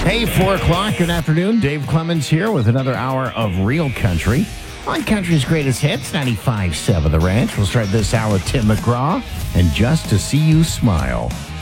Hey, 4 o'clock, good afternoon. Dave Clemens here with another hour of Real Country on Country's Greatest Hits, 95.7 The Ranch. We'll start this hour with Tim McGraw and Just to See You Smile.